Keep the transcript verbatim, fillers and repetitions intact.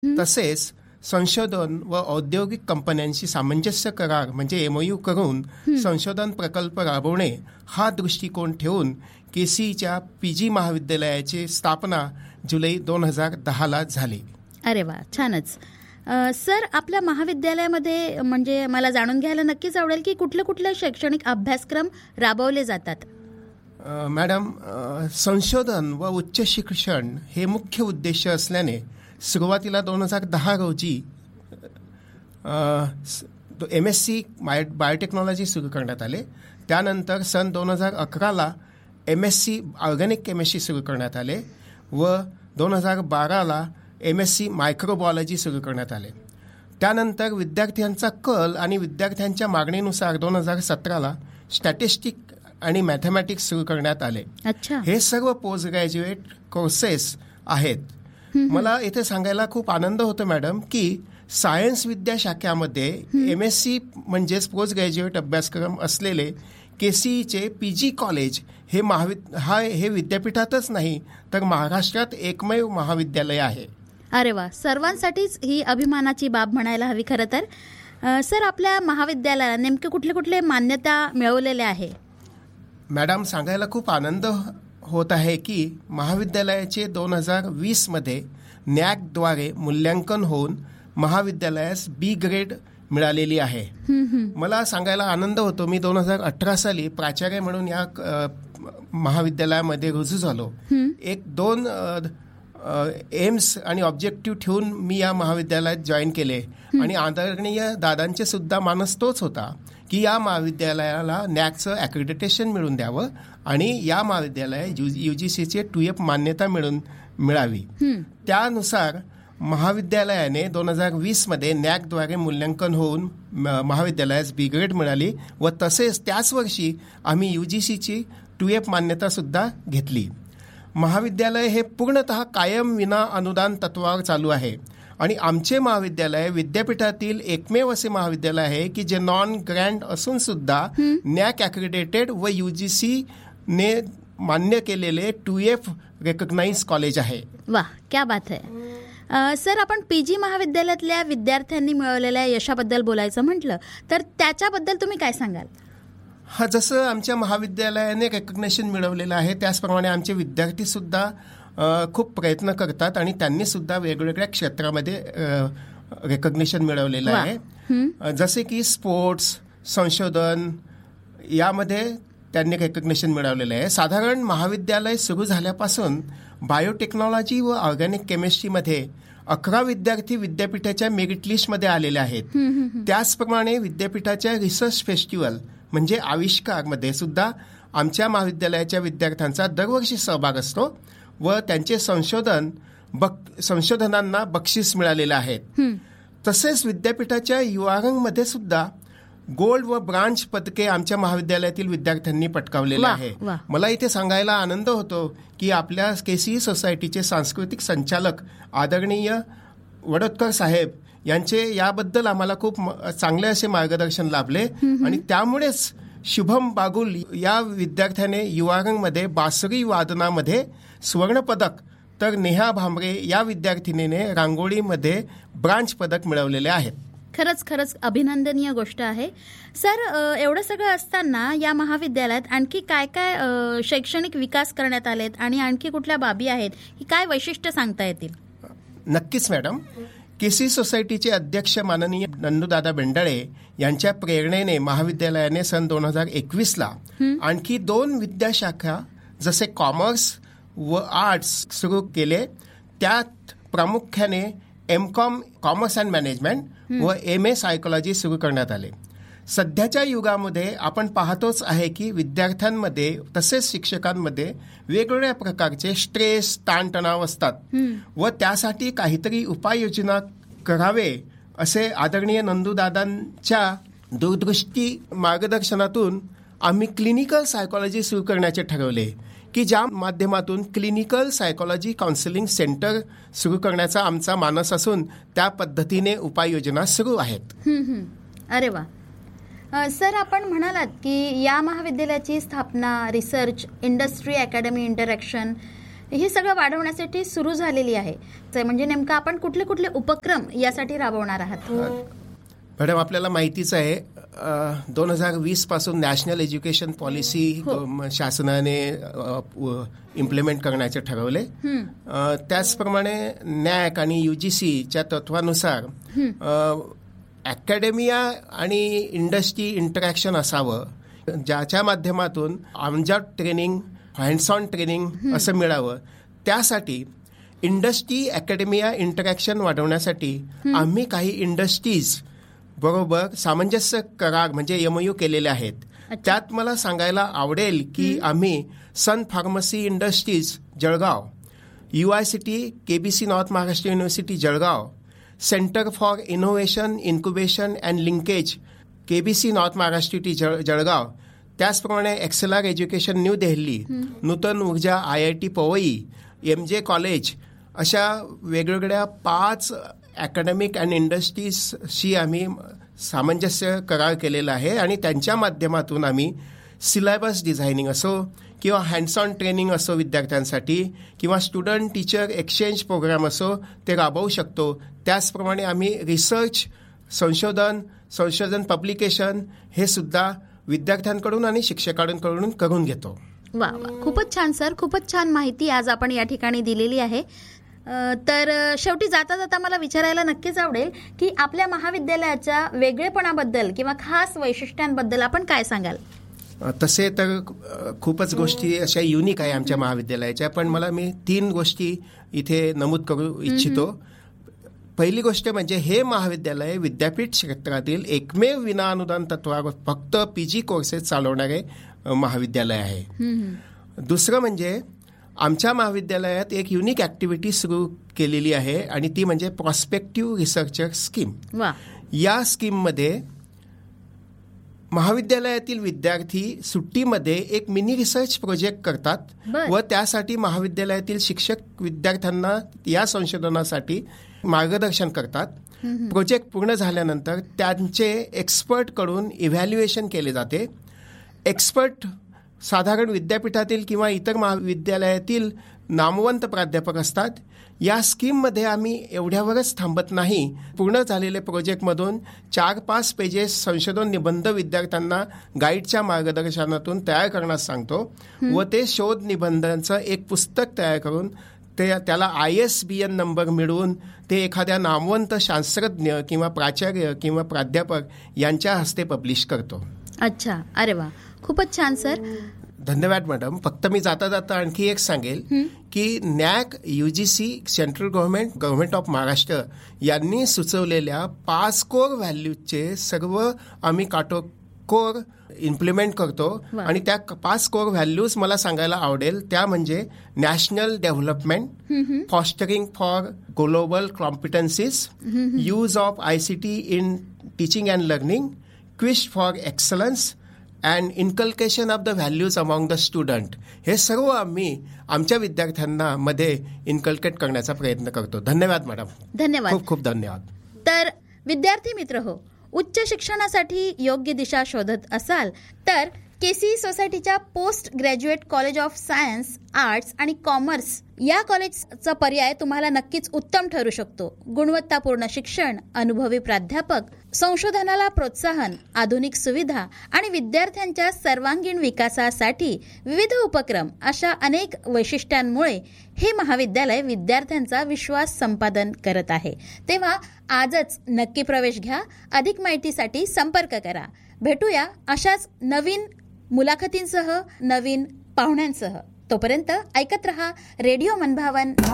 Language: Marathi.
तसेच संशोधन व औद्योगिक कंपन्यांशी सामंजस्य करार म्हणजे एमओयू करून संशोधन प्रकल्प राबवणे हा दृष्टिकोन ठेवून केसीच्या पीजी महाविद्यालयाची स्थापना जुलै दोन हजार दहाला झाली. अरे वा, छानच. सर, आपल्या महाविद्यालयामध्ये म्हणजे मला जाणून घ्यायला नक्कीच आवडेल की कुठले कुठले शैक्षणिक अभ्यासक्रम राबवले जातात? मॅडम, संशोधन व उच्च शिक्षण हे मुख्य उद्देश असल्याने सुरुवातीला दोन हजार दहा रोजी M S C bio biotechnology सुरू करण्यात आले. त्यानंतर सन दोन हजार अकराला M S C organic chemistry सुरू करण्यात आले व दोन हजार बाराला एम एस सी मायक्रोबायोलॉजी सुरू करण्यात आले. त्यानंतर विद्यार्थ्यांचा कल आणि विद्यार्थ्यांच्या मागणीनुसार दोन हजार सतराला स्टॅटिस्टिक आणि मॅथमॅटिक्स सुरू करण्यात आले. हे सर्व पोस्ट ग्रॅज्युएट कोर्सेस आहेत. मला इथे सांगायला खूप आनंद होतो मॅडम की सायन्स विद्याशाख्यामध्ये एम एस सी म्हणजेच पोस्ट ग्रॅज्युएट अभ्यासक्रम असलेले केसीईचे पीजी कॉलेज हे महाविद हा हे विद्यापीठातच नाही तर महाराष्ट्रात एकमेव महाविद्यालय आहे. अरे वा, सर्वांसाठीच ही अभिमानाची बाब म्हणायला हवी खरं तर. सर, आपल्या महाविद्यालयाला नेमके कुठले कुठले मान्यता मिळवलेल्या आहे? मॅडम, सांगायला खूप आनंद होत आहे की महाविद्यालयाचे दोन हजार वीस मध्ये नॅकद्वारे मूल्यांकन होऊन महाविद्यालयास बी ग्रेड मिळालेली आहे. मला सांगायला आनंद होतो, मी दोन हजार अठरा साली प्राचार्य म्हणून या महाविद्यालयामध्ये रुजू झालो. एक दोन एम्स आणि ऑब्जेक्टिव्ह ठेवून मी या महाविद्यालयात जॉईन केले आणि आदरणीय दादांचे सुद्धा मानस तोच होता की या महाविद्यालयाला नॅकचं ॲक्रेडिटेशन मिळून द्यावं आणि या महाविद्यालयात यू जी सीचे टू एफ मान्यता मिळून मिळावी. त्यानुसार महाविद्यालयाने दोन हजार वीस मध्ये नॅकद्वारे मूल्यांकन होऊन महाविद्यालयास बी ग्रेड मिळाली व तसेच त्याच वर्षी आम्ही यू जी सीची टू एफ मान्यता सुद्धा घेतली. महाविद्यालय हे पूर्णतः कायम विना अनुदान तत्वावर चालू आहे आणि आमचे महाविद्यालय विद्यापीठातील एकमेव असे महाविद्यालय आहे की जे नॉन ग्रँट असून सुद्धा नॅक ॲक्रेडिटेड व यू जी सी ने मान्य केलेले टू एफ रेकग्नाइज कॉलेज आहे. वा, क्या बात आहे. सर, आपण पीजी महाविद्यालयातल्या विद्यार्थ्यांनी मिळवलेल्या यशाबद्दल बोलायचं म्हटलं तर त्याच्याबद्दल तुम्ही काय सांगाल? हा, जसं आमच्या महाविद्यालयाने रेकग्नेशन मिळवलेलं आहे त्याचप्रमाणे आमचे विद्यार्थी सुद्धा खूप प्रयत्न करतात आणि त्यांनी सुद्धा वेगवेगळ्या क्षेत्रामध्ये रेकग्नेशन मिळवलेलं आहे. जसे की स्पोर्ट्स, संशोधन यामध्ये त्यांनी रेकग्नेशन मिळवलेलं आहे. साधारण महाविद्यालय सुरू झाल्यापासून बायोटेक्नॉलॉजी व ऑर्गॅनिक केमिस्ट्रीमध्ये अकरा विद्यार्थी विद्यापीठाच्या मेरिट लिस्टमध्ये आलेले आहेत. त्याचप्रमाणे विद्यापीठाच्या रिसर्च फेस्टिवल म्हणजे आविष्कारमध्ये सुद्धा आमच्या महाविद्यालयाच्या विद्यार्थ्यांचा दरवर्षी सहभाग असतो व त्यांचे संशोधन बक संशोधनांना बक्षीस मिळालेलं आहे. तसेच विद्यापीठाच्या युवारंगमध्ये सुद्धा गोल्ड व ब्रांच पदके आमच्या महाविद्यालयातील विद्यार्थ्यांनी पटकावलेले आहे. मला इथे सांगायला आनंद होतो की आपल्या केसीई सोसायटीचे सांस्कृतिक संचालक आदरणीय वडोदकर साहेब यांचे याबद्दल आम्हाला खूप चांगले असे मार्गदर्शन लाभले आणि त्यामुळेच शुभम बागुल या विद्यार्थ्याने युवारंगमध्ये बासरी वादनामध्ये सुवर्णपदक तर नेहा भांबरे या विद्यार्थिनीने रांगोळीमध्ये ब्रांच पदक मिळवलेले आहेत. खरंच खरंच अभिनंदनीय गोष्ट आहे. सर, एवढं सगळं असताना या महाविद्यालयात आणखी काय काय शैक्षणिक विकास करण्यात आलेत आणि आणखी कुठल्या बाबी आहेत, ही काय वैशिष्ट्य सांगता येतील? नक्कीच मॅडम. केसी सोसायटीचे अध्यक्ष माननीय नंदूदादा बेंडाळे यांच्या प्रेरणेने महाविद्यालयाने सन दोन हजार एकवीसला आणखी दोन विद्याशाखा जसे कॉमर्स व आर्ट्स सुरू केले. त्यात प्रामुख्याने M com commerce and management व एम ए सायकोलॉजी सुरू करण्यात आले. सध्याच्या युगामध्ये आपण पाहतोच आहे की विद्यार्थ्यांमध्ये तसेच शिक्षकांमध्ये वेगवेगळ्या प्रकारचे स्ट्रेस ताणतणाव असतात व त्यासाठी काहीतरी उपाययोजना करावे असे आदरणीय नंदूदादांच्या दूरदृष्टी मार्गदर्शनातून आम्ही क्लिनिकल सायकोलॉजी सुरू करण्याचे ठरवले की ज्या माध्यमातून क्लिनिकल सायकोलॉजी काउन्सिलिंग सेंटर सुरू करण्याचा आमचा मानस असून त्या पद्धतीने उपाययोजना सुरू आहेत. अरे वा. सर, आपण म्हणालात की या महाविद्यालयाची स्थापना रिसर्च इंडस्ट्री अकॅडमी इंटरॅक्शन हे सगळं वाढवण्यासाठी सुरू झालेली आहे. म्हणजे नेमकं आपण कुठले कुठले उपक्रम यासाठी राबवणार आहात? मॅडम, आपल्याला माहितीच आहे दोन हजार वीस पासून नॅशनल एज्युकेशन पॉलिसी शासनाने इम्प्लिमेंट करण्याचे ठरवले. त्याचप्रमाणे नॅक आणि युजीसीच्या तत्वानुसार अकॅडमिया आणि इंडस्ट्री इंटरॅक्शन असावं, ज्याच्या माध्यमातून on job training, hands on training असं मिळावं. त्यासाठी इंडस्ट्री अकॅडमिया इंटरॅक्शन वाढवण्यासाठी आम्ही काही इंडस्ट्रीज बरोबर सामंजस्य करार म्हणजे एमओयू केलेले आहेत. त्यात मला सांगायला आवडेल की आम्ही सन pharmacy industries Jalgaon, you I C T KBC north Maharashtra university Jalgaon, centre for innovation incubation and linkage KBC north Maharashtra university जळ जळगाव, त्याचप्रमाणे एक्सेलर एज्युकेशन न्यू दिल्ली, नूतन ऊर्जा I I T Powai, M जे कॉलेज, अशा वेगवेगळ्या पाच अकॅडमिक अँड इंडस्ट्रीजशी आम्ही सामंजस्य करार केलेला आहे आणि त्यांच्या माध्यमातून आम्ही सिलेबस डिझायनिंग असो किंवा हँड्स ऑन ट्रेनिंग असो विद्यार्थ्यांसाठी किंवा स्टुडंट टीचर एक्सचेंज प्रोग्राम असो ते राबवू शकतो. त्याचप्रमाणे आम्ही रिसर्च, संशोधन संशोधन पब्लिकेशन हे सुद्धा विद्यार्थ्यांकडून आणि शिक्षकांकडून करून घेतो. वा वा, खूपच छान सर, खूपच छान माहिती आज आपण या ठिकाणी दिलेली आहे. तर शेवटी जाता जाता मला विचारायला नक्कीच आवडेल की आपल्या महाविद्यालयाच्या वेगळेपणाबद्दल किंवा खास वैशिष्ट्यांबद्दल आपण काय सांगाल? तसे तर खूपच गोष्टी अशा युनिक आहे आमच्या महाविद्यालयाच्या, पण मला मी तीन गोष्टी इथे नमूद करू इच्छितो. पहिली गोष्ट म्हणजे हे महाविद्यालय विद्यापीठ क्षेत्रातील एकमेव विनाअनुदान तत्वावर फक्त पीजी कोर्सेस चालवणारे महाविद्यालय आहे. दुसरं म्हणजे आमच्या महाविद्यालयात एक युनिक ऍक्टिव्हिटी सुरू केलेली आहे आणि ती म्हणजे प्रॉस्पेक्टिव्ह रिसर्चर स्कीम. या स्कीममध्ये महाविद्यालयातील विद्यार्थी सुट्टीमध्ये एक मिनी रिसर्च प्रोजेक्ट करतात व त्यासाठी महाविद्यालयातील शिक्षक विद्यार्थ्यांना या संशोधनासाठी मार्गदर्शन करतात. प्रोजेक्ट पूर्ण झाल्यानंतर त्यांचे एक्सपर्टकडून इव्हॅल्युएशन केले जाते. एक्सपर्ट साधारण विद्यापीठातील किंवा इतर महाविद्यालयातील नामवंत प्राध्यापक असतात. या स्कीममध्ये आम्ही एवढ्यावरच थांबत नाही. पूर्ण झालेल्या प्रोजेक्टमधून चार पाच पेजेस संशोधन निबंध विद्यार्थ्यांना गाईडच्या मार्गदर्शनातून तयार करण्यास सांगतो व ते शोध निबंधांचं एक पुस्तक तयार करून ते त्याला I S B N number मिळवून ते एखाद्या नामवंत शास्त्रज्ञ किंवा प्राचार्य किंवा प्राध्यापक यांच्या हस्ते पब्लिश करतो. अच्छा, अरे वा, खूपच छान सर. धन्यवाद मॅडम. फक्त मी जाता जाता आणखी एक सांगेल की NAAC, UGC, central government, government of Maharashtra यांनी सुचवलेल्या पाच कोर व्हॅल्यूजचे सर्व आम्ही काटेकोर इम्प्लिमेंट करतो आणि त्या पाच कोर व्हॅल्यूज मला सांगायला आवडेल त्या म्हणजे national development, fostering for global कॉम्पिटन्सीज, use of ICT in teaching and learning, quiz for excellence and इन्कल्केशन of the values among the student. हे सर्व आम्ही आमच्या विद्यार्थ्यांना मध्ये इन्कल्केट करण्याचा प्रयत्न करतो. धन्यवाद मॅडम. धन्यवाद, खूप खूप धन्यवाद. तर विद्यार्थी मित्र हो, उच्च शिक्षणासाठी योग्य दिशा शोधत असाल तर केसी सोसायटीच्या post graduate college of science, arts आणि कॉमर्स या कॉलेजचा पर्याय तुम्हाला नक्कीच उत्तम ठरू शकतो. गुणवत्तापूर्ण शिक्षण, अनुभवी प्राध्यापक, संशोधनाला प्रोत्साहन, आधुनिक सुविधा आणि विद्यार्थ्यांच्या सर्वांगीण विकासासाठी विविध उपक्रम अशा अनेक वैशिष्ट्यांमुळे हे महाविद्यालय विद्यार्थ्यांचा विश्वास संपादन करत आहे. तेव्हा आजच नक्की प्रवेश घ्या. अधिक माहितीसाठी संपर्क करा. भेटूया अशाच नवीन मुलाखतींसह, नवीन पाहुण्यांसह. तोपर्यंत ऐकत रहा रेडिओ मनभावन.